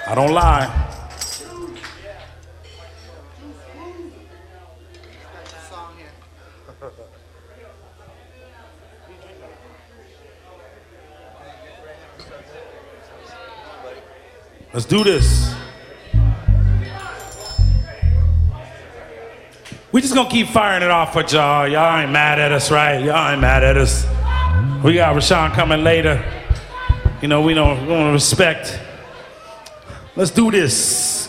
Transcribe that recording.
I don't lie. Let's do this. We just gonna keep firing it off for y'all. Y'all ain't mad at us, right? Y'all ain't mad at us. We got Rashawn coming later. You know, we want to respect. Let's do this.